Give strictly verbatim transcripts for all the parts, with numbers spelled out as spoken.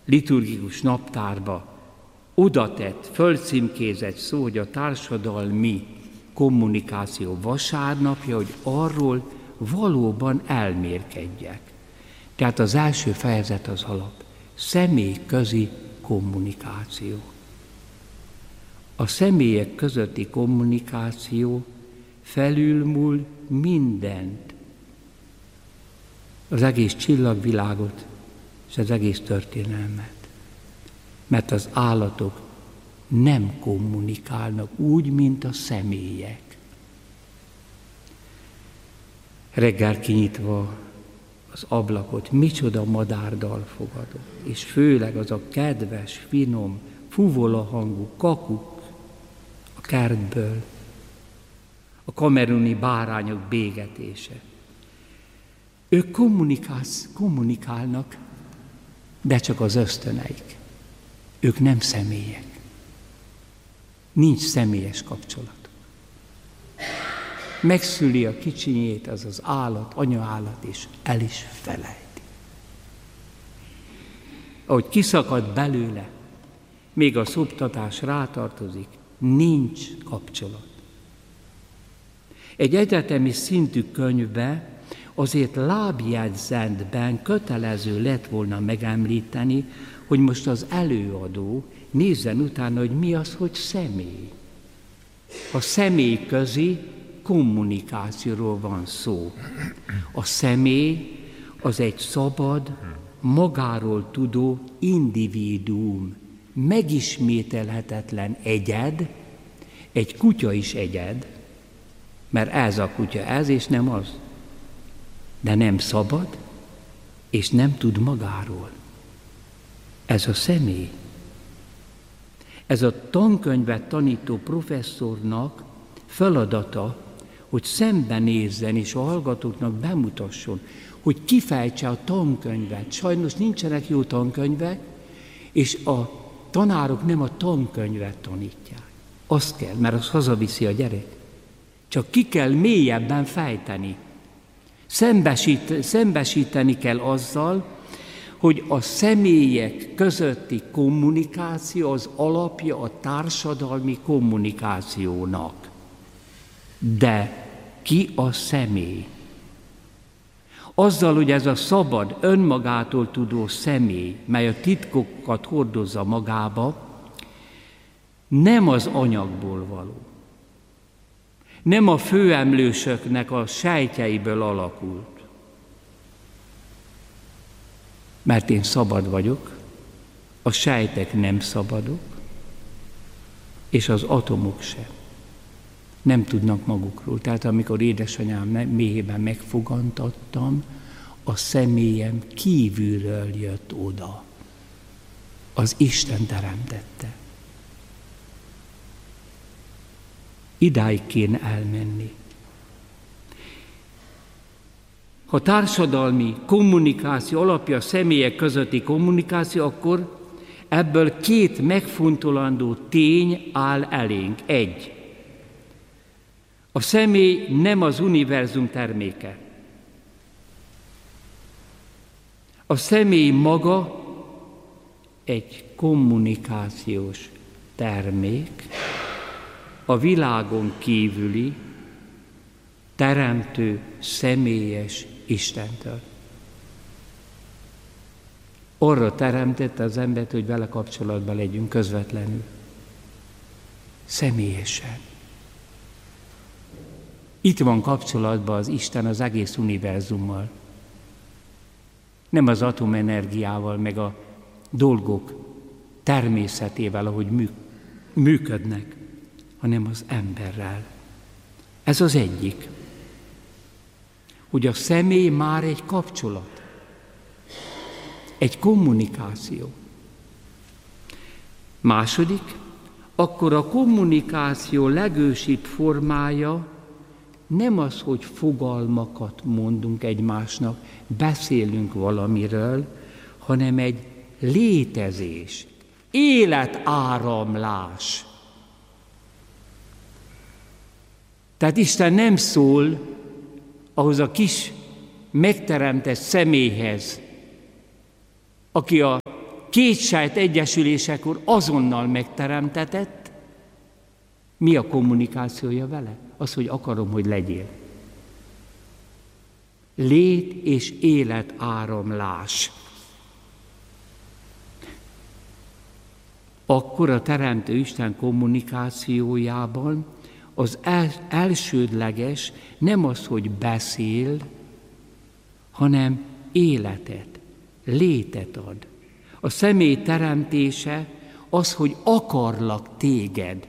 liturgikus naptárba oda tett, fölcímkézett szó, hogy a társadalmi kommunikáció vasárnapja, hogy arról valóban elmérkedjek. Tehát az első fejezet az alap. Személyközi kommunikáció. A személyek közötti kommunikáció felülmúl mindent. Az egész csillagvilágot és az egész történelmet. Mert az állatok nem kommunikálnak úgy, mint a személyek. Reggel kinyitva az ablakot, micsoda madárdal fogadott, és főleg az a kedves, finom, fuvola hangú kakuk a kertből, a kameruni bárányok bégetése. Ők kommunikálnak, de csak az ösztöneik. Ők nem személyek. Nincs személyes kapcsolat. Megszüli a kicsinyét az az állat, anyaállat, és el is felejti. Ahogy kiszakad belőle, még a szoptatás rátartozik, nincs kapcsolat. Egy egyetemi szintű könyvbe azért lábjegyzetben kötelező lett volna megemlíteni, hogy most az előadó nézzen utána, hogy mi az, hogy személy. A személy közi kommunikációról van szó. A személy az egy szabad, magáról tudó individuum, megismételhetetlen egyed, egy kutya is egyed, mert ez a kutya ez, és nem az. De nem szabad, és nem tud magáról. Ez a személy. Ez a tankönyvet tanító professzornak feladata, hogy szembenézzen és a hallgatóknak bemutasson, hogy kifejtse a tankönyvet. Sajnos nincsenek jó tankönyvek, és a tanárok nem a tankönyvet tanítják. Azt kell, mert az hazaviszi a gyerek. Csak ki kell mélyebben fejteni. Szembesít, szembesíteni kell azzal, hogy a személyek közötti kommunikáció az alapja a társadalmi kommunikációnak. De ki a személy? Azzal, hogy ez a szabad, önmagától tudó személy, mely a titkokat hordozza magába, nem az anyagból való. Nem a főemlősöknek a sejtjeiből alakult. Mert én szabad vagyok, a sejtek nem szabadok, és az atomok sem. Nem tudnak magukról. Tehát amikor édesanyám méhében megfogantattam, a személyem kívülről jött oda. Az Isten teremtette. Idáig kéne elmenni. Ha társadalmi kommunikáció alapja a személyek közötti kommunikáció, akkor ebből két megfontolandó tény áll elénk. Egy. A személy nem az univerzum terméke. A személy maga egy kommunikációs termék, a világon kívüli, teremtő, személyes Istentől. Arra teremtette az embert, hogy vele kapcsolatban legyünk közvetlenül. Személyesen. Itt van kapcsolatban az Isten az egész univerzummal. Nem az atomenergiával, meg a dolgok természetével, ahogy működnek, hanem az emberrel. Ez az egyik. Hogy a személy már egy kapcsolat, egy kommunikáció. Második, akkor a kommunikáció legősibb formája nem az, hogy fogalmakat mondunk egymásnak, beszélünk valamiről, hanem egy létezés, életáramlás. Tehát Isten nem szól ahhoz a kis megteremtett személyhez, aki a két sejt egyesülésekor azonnal megteremtetett. Mi a kommunikációja vele? Az, hogy akarom, hogy legyél. Lét és élet áramlás. Akkor a Teremtő Isten kommunikációjában az el, elsődleges nem az, hogy beszél, hanem életet, létet ad. A személy teremtése az, hogy akarlak téged.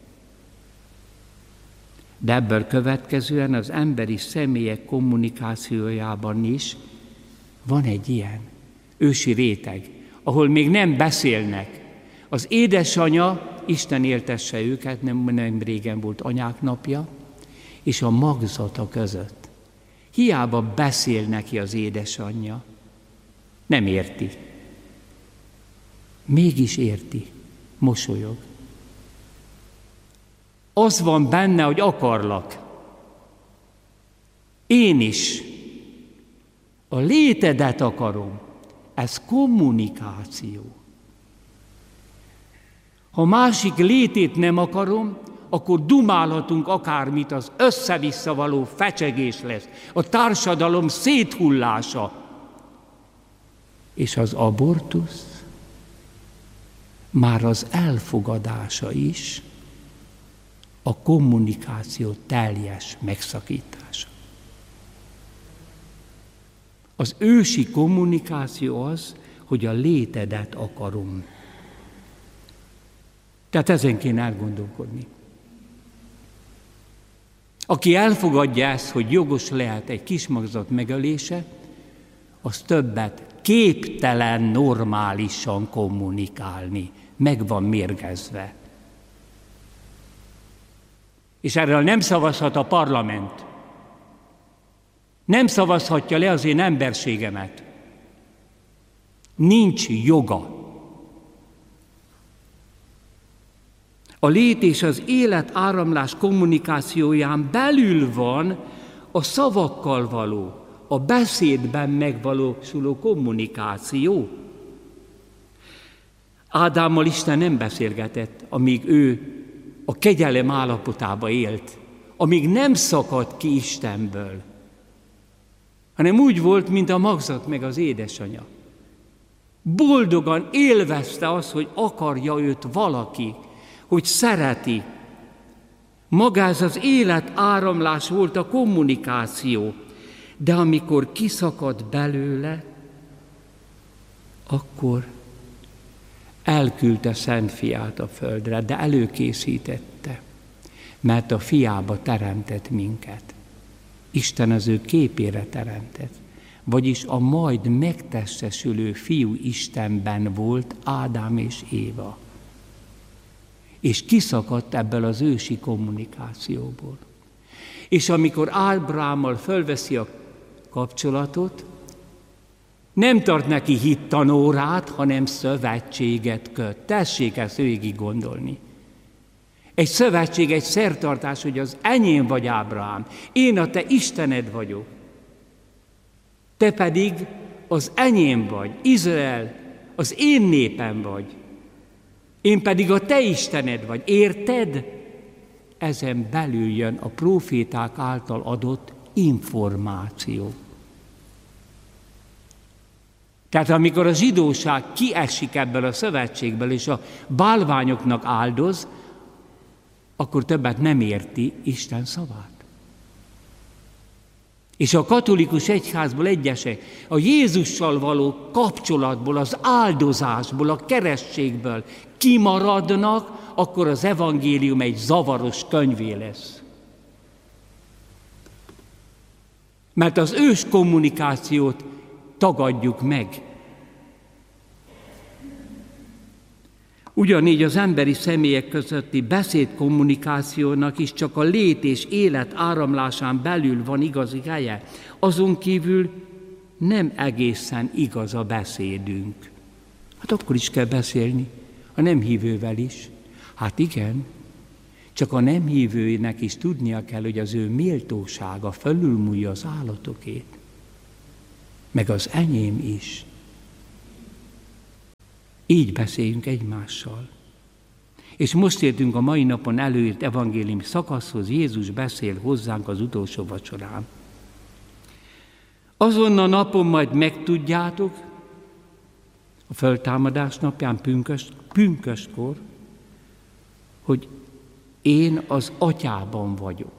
De ebből következően az emberi személyek kommunikációjában is van egy ilyen ősi réteg, ahol még nem beszélnek. Az édesanyja, Isten éltesse őket, nem, nem régen volt anyák napja, és a magzata között. Hiába beszél neki az édesanyja, nem érti. Mégis érti, mosolyog. Az van benne, hogy akarlak. Én is. A létedet akarom. Ez kommunikáció. Ha másik létét nem akarom, akkor dumálhatunk akármit, az össze-vissza való fecsegés lesz. A társadalom széthullása. És az abortusz már az elfogadása is a kommunikáció teljes megszakítása. Az ősi kommunikáció az, hogy a létedet akarom. Tehát ezen kéne elgondolkodni. Aki elfogadja ezt, hogy jogos lehet egy kismagzat megölése, az többet képtelen normálisan kommunikálni, meg van mérgezve. És erről nem szavazhat a parlament. Nem szavazhatja le az én emberségemet. Nincs joga. A lét és az élet áramlás kommunikációján belül van a szavakkal való, a beszédben megvalósuló kommunikáció. Ádámmal Isten nem beszélgetett, amíg ő a kegyelem állapotába élt, amíg nem szakadt ki Istenből, hanem úgy volt, mint a magzat meg az édesanyja. Boldogan élvezte azt, hogy akarja őt valaki, hogy szereti. Magáz az élet áramlás volt a kommunikáció, de amikor kiszakadt belőle, akkor elküldte Szent Fiát a földre, de előkészítette, mert a Fiába teremtett minket. Isten az ő képére teremtett, vagyis a majd megtestesülő Fiú Istenben volt Ádám és Éva. És kiszakadt ebből az ősi kommunikációból. És amikor Ábrámmal fölveszi a kapcsolatot, nem tart neki hittanórát, hanem szövetséget köt. Tessék ezt végig gondolni. Egy szövetség, egy szertartás, hogy az enyém vagy Ábrahám, én a te Istened vagyok. Te pedig az enyém vagy, Izrael, az én népem vagy. Én pedig a te Istened vagy. Érted? Ezen belül jön a próféták által adott információ. Tehát amikor a zsidóság kiesik ebből a szövetségből, és a bálványoknak áldoz, akkor többet nem érti Isten szavát. És a katolikus egyházból egyesek a Jézussal való kapcsolatból, az áldozásból, a keresztségből kimaradnak, akkor az evangélium egy zavaros könyvé lesz. Mert az ős kommunikációt tagadjuk meg. Ugyanígy az emberi személyek közötti beszédkommunikációnak is csak a lét és élet áramlásán belül van igazi helye. Azon kívül nem egészen igaz a beszédünk. Hát akkor is kell beszélni, a nem hívővel is. Hát igen, csak a nem hívőnek is tudnia kell, hogy az ő méltósága fölülmúlja az állatokét, meg az enyém is. Így beszéljünk egymással. És most értünk a mai napon előírt evangéliumi szakaszhoz, Jézus beszél hozzánk az utolsó vacsorán. Azon a napon majd megtudjátok, a föltámadás napján, pünköst, pünköstkor, hogy én az Atyában vagyok.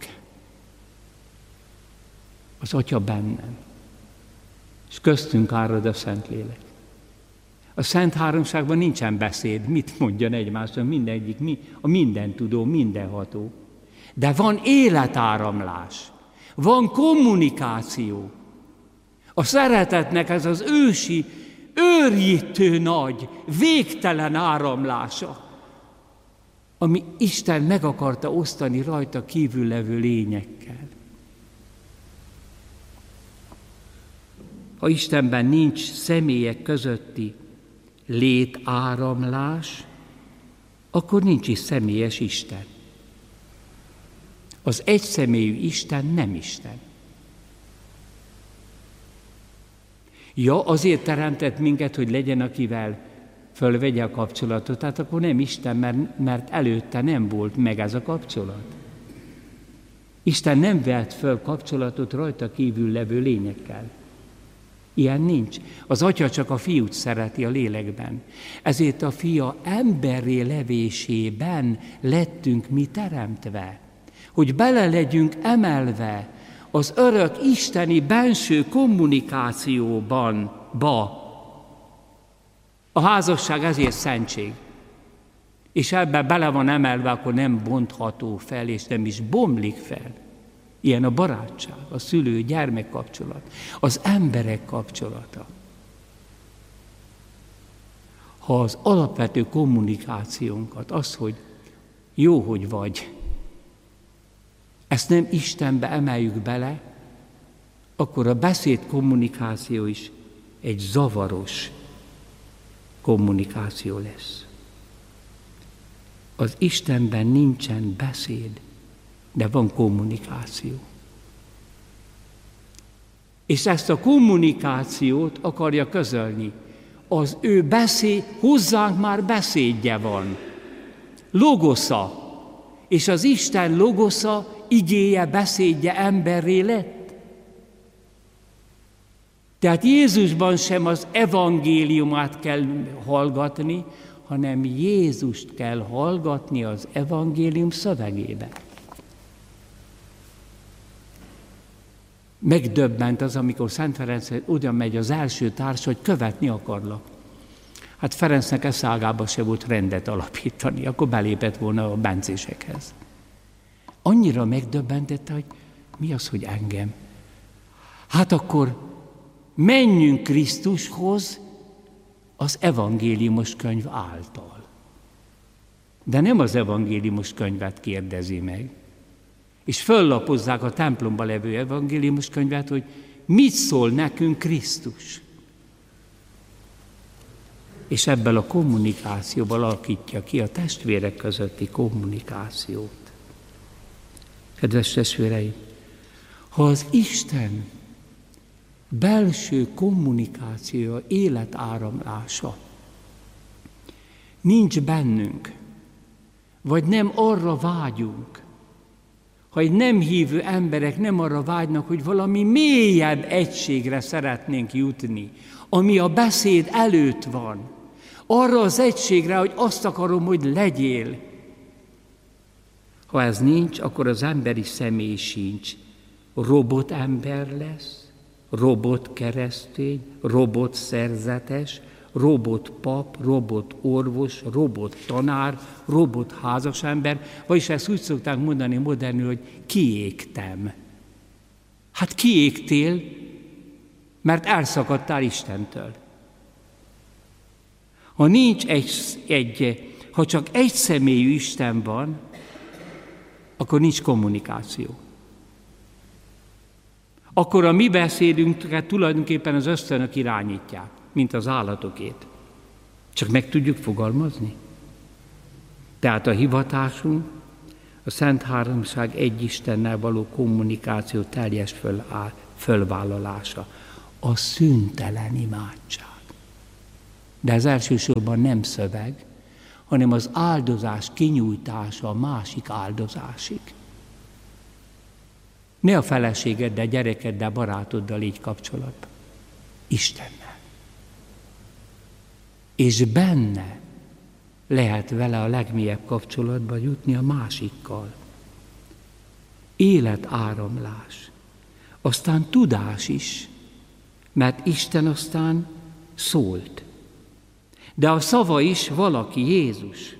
Az Atya bennem. És köztünk árad a Szentlélek. A Szent Háromságban nincsen beszéd, mit mondjon egymásra, mindegyik, mi, a mindentudó, mindenható. De van életáramlás, van kommunikáció. A szeretetnek ez az ősi, őrjítő nagy, végtelen áramlása, ami Isten meg akarta osztani rajta kívül levő lényekkel. Ha Istenben nincs személyek közötti létáramlás, akkor nincs is személyes Isten. Az egyszemélyű Isten nem Isten. Ja, azért teremtett minket, hogy legyen, akivel fölvegye a kapcsolatot, tehát akkor nem Isten, mert, mert előtte nem volt meg ez a kapcsolat. Isten nem vett föl kapcsolatot rajta kívül levő lényekkel. Ilyen nincs. Az Atya csak a Fiút szereti a lélekben. Ezért a Fia emberré levésében lettünk mi teremtve, hogy bele legyünk emelve az örök isteni benső kommunikációban, ba. A házasság ezért szentség. És ebben bele van emelve, akkor nem bontható fel, és nem is bomlik fel. Ilyen a barátság, a szülő-gyermek kapcsolat, az emberek kapcsolata. Ha az alapvető kommunikációnkat, az, hogy jó, hogy vagy, ezt nem Istenbe emeljük bele, akkor a beszéd kommunikáció is egy zavaros kommunikáció lesz. Az Istenben nincsen beszéd, de van kommunikáció. És ezt a kommunikációt akarja közölni. Az ő beszéd, hozzánk már beszédje van. Logosza. És az Isten logosza, igéje, beszédje emberré lett. Tehát Jézusban sem az evangéliumát kell hallgatni, hanem Jézust kell hallgatni az evangélium szövegébe. Megdöbbent az, amikor Szent Ferenc oda megy az első társ, hogy követni akarlak. Hát Ferencnek eszágába se volt rendet alapítani, akkor belépett volna a bencésekhez. Annyira megdöbbentette, hogy mi az, hogy engem? Hát akkor menjünk Krisztushoz az evangéliumos könyv által. De nem az evangéliumos könyvet kérdezi meg. És föllapozzák a templomba levő evangéliumos könyvet, hogy mit szól nekünk Krisztus. És ebből a kommunikációval alakítja ki a testvérek közötti kommunikációt. Kedves testvéreim, ha az Isten belső kommunikációja, életáramlása nincs bennünk, vagy nem arra vágyunk, ha egy nem hívő emberek nem arra vágynak, hogy valami mélyebb egységre szeretnénk jutni, ami a beszéd előtt van, arra az egységre, hogy azt akarom, hogy legyél. Ha ez nincs, akkor az emberi személy sincs. Robot ember lesz, robot keresztény, robot szerzetes, robot pap, robot orvos, robot tanár, robot házasember, vagyis ezt úgy szokták mondani modernül, hogy kiégtem. Hát kiégtél, mert elszakadtál Istentől. Ha nincs egy, egy, ha csak egy személyű Isten van, akkor nincs kommunikáció. Akkor a mi beszédünket tulajdonképpen az ösztönök irányítják, mint az állatokét. Csak meg tudjuk fogalmazni? Tehát a hivatásunk, a Szent Háromság egy Istennel való kommunikáció teljes föláll, fölvállalása, a szüntelen imádság. De ez elsősorban nem szöveg, hanem az áldozás kinyújtása a másik áldozásig. Ne a feleségeddel, gyerekeddel, barátoddal légy kapcsolatban. Istennel. És benne lehet vele a legmélyebb kapcsolatba jutni a másikkal. Életáramlás. Aztán tudás is, mert Isten aztán szólt. De a szava is valaki, Jézus.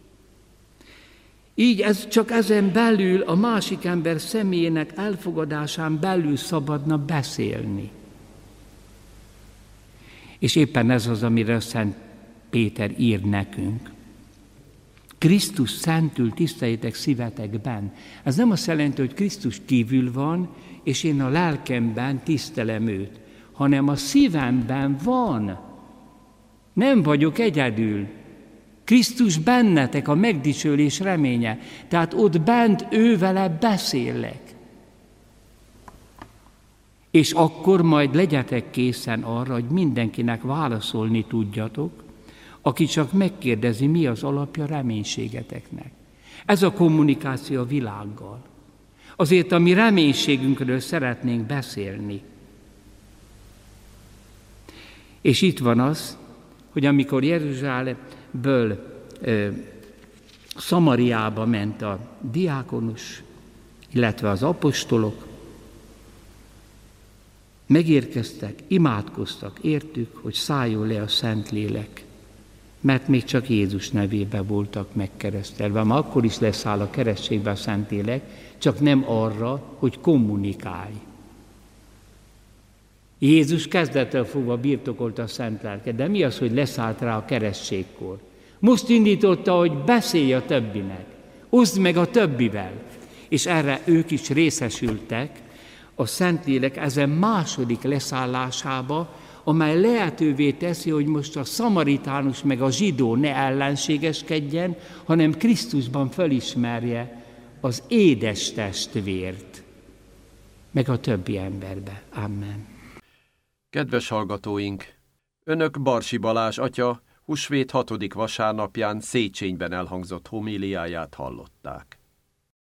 Így ez csak ezen belül, a másik ember személyének elfogadásán belül szabadna beszélni. És éppen ez az, amire Szent Péter ír nekünk. Krisztus szentül tiszteljétek szívetekben. Ez nem azt jelenti, hogy Krisztus kívül van, és én a lelkemben tisztelem őt, hanem a szívemben van. Nem vagyok egyedül. Krisztus bennetek a megdicsőlés reménye. Tehát ott bent ővele beszélek. És akkor majd legyetek készen arra, hogy mindenkinek válaszolni tudjatok, aki csak megkérdezi, mi az alapja reménységeteknek. Ez a kommunikáció a világgal. Azért a mi reménységünkről szeretnénk beszélni. És itt van az, hogy amikor Jeruzsálemből ö, Szamariába ment a diákonus, illetve az apostolok, megérkeztek, imádkoztak, értük, hogy szálljon le a Szentlélek, mert még csak Jézus nevében voltak megkeresztelve. Ma akkor is leszáll a keresztségbe a Szentlélek, csak nem arra, hogy kommunikálj. Jézus kezdettől fogva birtokolta a Szent Lelket, de mi az, hogy leszállt rá a keresztségkor? Most indította, hogy beszélj a többinek, oszd meg a többivel, és erre ők is részesültek a Szentlélek ezen második leszállásába, amely lehetővé teszi, hogy most a szamaritánus meg a zsidó ne ellenségeskedjen, hanem Krisztusban felismerje az édes testvért, meg a többi emberbe. Amen. Kedves hallgatóink! Önök Barsi Balázs atya húsvét hatodik vasárnapján Széchenyben elhangzott homíliáját hallották.